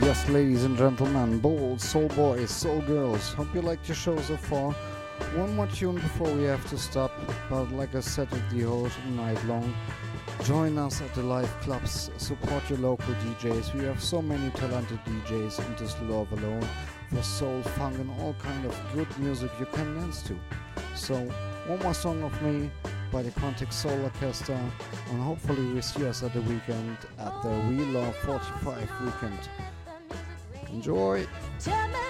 Yes, ladies and gentlemen, bold soul boys, soul girls, hope you liked your show so far. One more tune before we have to stop, but like I said at the whole night long, join us at the live clubs, support your local DJs. We have so many talented DJs in this love alone for soul, funk and all kind of good music you can dance to. So, one more song of me by the Quantic Soul Orchestra, and hopefully we see us at the weekend at the We Love 45 weekend. Enjoy!